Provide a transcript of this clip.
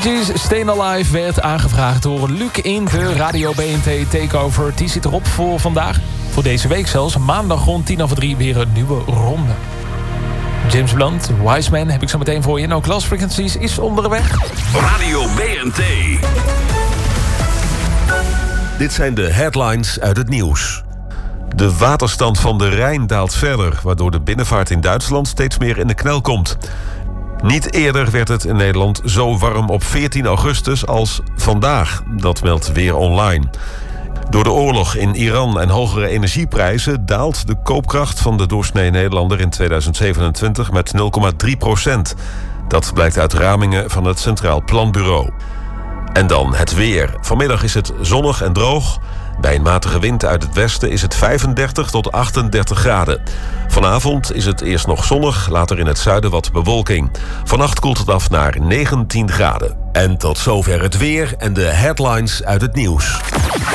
Gees, Stayin' Alive werd aangevraagd door Luc in de Radio BNT Takeover. Die zit erop voor vandaag. Voor deze week zelfs. Maandag rond 2:10 weer een nieuwe ronde. James Blunt, Wise Man heb ik zo meteen voor je. En ook Lost Frequencies is onderweg. Radio BNT. Dit zijn de headlines uit het nieuws. De waterstand van de Rijn daalt verder, waardoor de binnenvaart in Duitsland steeds meer in de knel komt. Niet eerder werd het in Nederland zo warm op 14 augustus als vandaag. Dat meldt Weer Online. Door de oorlog in Iran en hogere energieprijzen daalt de koopkracht van de doorsnee Nederlander in 2027 met 0,3%. Dat blijkt uit ramingen van het Centraal Planbureau. En dan het weer. Vanmiddag is het zonnig en droog. Bij een matige wind uit het westen is het 35 tot 38 graden. Vanavond is het eerst nog zonnig, later in het zuiden wat bewolking. Vannacht koelt het af naar 19 graden. En tot zover het weer en de headlines uit het nieuws.